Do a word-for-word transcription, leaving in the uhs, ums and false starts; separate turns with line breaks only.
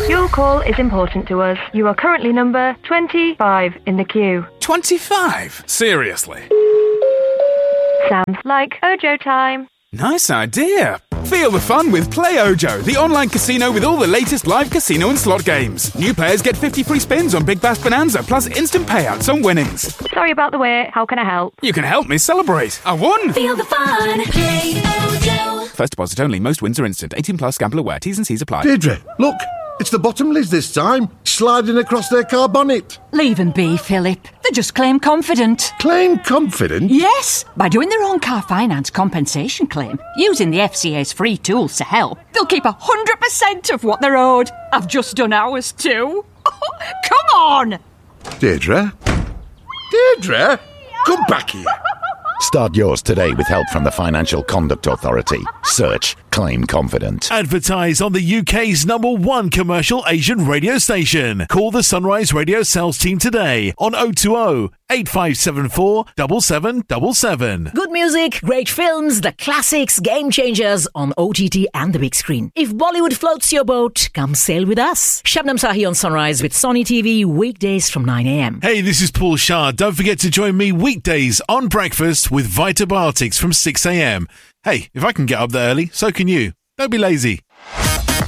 Your call is important to us. You are currently number twenty-five in the queue.
twenty-five? Seriously?
Sounds like Ojo time.
Nice idea. Feel the fun with Play Ojo, the online casino with all the latest live casino and slot games. New players get fifty free spins on Big Bass Bonanza, plus instant payouts on winnings.
Sorry about the wait. How can I help?
You can help me celebrate. I won!
Feel the fun. Play Ojo.
First deposit only. Most wins are instant. eighteen plus. Gamble aware. T's and C's apply.
Deirdre, look. It's the Bottomleys this time, sliding across their car bonnet.
Leave them be, Philip. They just claim confident.
Claim confident?
Yes, by doing their own car finance compensation claim, using the F C A's free tools to help, they'll keep one hundred percent of what they're owed. I've just done ours too. Come on!
Deirdre? Deirdre? Come back here.
Start yours today with help from the Financial Conduct Authority. Search Claim Confident.
Advertise on the U K's number one commercial Asian radio station. Call the Sunrise Radio sales team today on oh two oh, eight five seven four, seven seven seven seven.
Good music, great films, the classics, game changers on O T T and the big screen. If Bollywood floats your boat, come sail with us. Shabnam Sahi on Sunrise with Sony T V weekdays from nine a.m.
Hey, this is Paul Shah. Don't forget to join me weekdays on Breakfast with Vitabiotics from six a.m. Hey, if I can get up there early, so can you. Don't be lazy.